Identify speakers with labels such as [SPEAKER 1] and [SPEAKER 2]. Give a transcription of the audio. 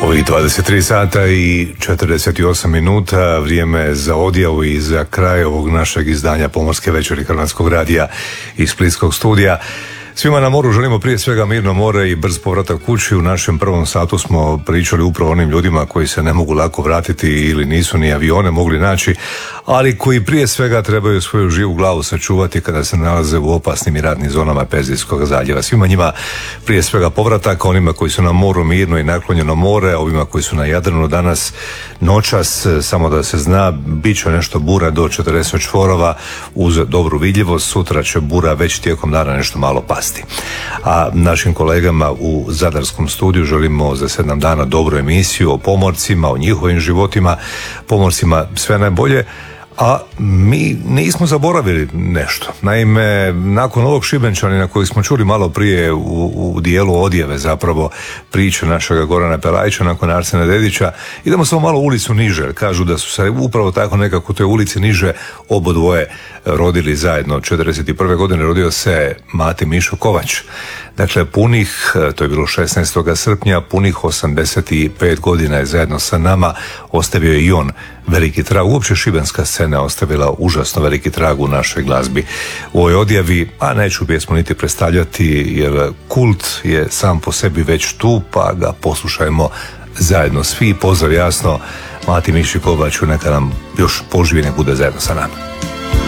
[SPEAKER 1] Ovih 23 sata i 48 minuta, vrijeme za odjavu i za kraj ovog našeg izdanja Pomorske večeri Hrvatskog radija iz Splitskog studija. Svima na moru želimo prije svega mirno more i brz povratak kući. U našem prvom satu smo pričali upravo onim ljudima koji se ne mogu lako vratiti ili nisu ni avione mogli naći, ali koji prije svega trebaju svoju živu glavu sačuvati kada se nalaze u opasnim i ratnim zonama Perzijskog zaljeva. Svima njima prije svega povratak, onima koji su na moru mirno i naklonjeno more, ovima koji su na Jadranu danas noćas, samo da se zna, bit će nešto bura do 40 čvorova uz dobru vidljivost. Sutra će bura već tijekom dana nešto malo pasti. A našim kolegama u Zadarskom studiju želimo za 7 dana dobru emisiju o pomorcima, o njihovim životima, pomorcima sve najbolje. A mi nismo zaboravili nešto. Naime, nakon ovog Šibenčanina koji smo čuli malo prije u dijelu odjave zapravo priče našega Gorana Pelajića nakon Arsena Dedića, idemo samo malo ulicu niže. Kažu da su se upravo tako nekako u toj ulici niže obodvoje rodili zajedno. 1941. godine rodio se Mate Mišo Kovač. Dakle, punih, to je bilo 16. srpnja, punih 85 godina je zajedno sa nama ostavio i on veliki trag. Uopće šibenska scena ostavila užasno veliki trag u našoj glazbi. U ovoj odjavi, a neću pjesmu niti predstavljati jer kult je sam po sebi već tu, pa ga poslušajmo zajedno svi. Pozdrav jasno Mati Miši Kovaču, neka nam još poživi, nek bude zajedno sa nama.